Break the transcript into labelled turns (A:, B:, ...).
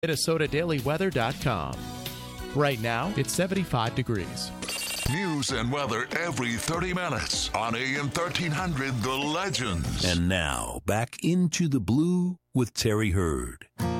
A: MinnesotaDailyWeather.com. Right now, it's 75 degrees.
B: News and weather every 30 minutes on AM 1300, The Legends.
C: And now, back into the blue with Terry Hurd.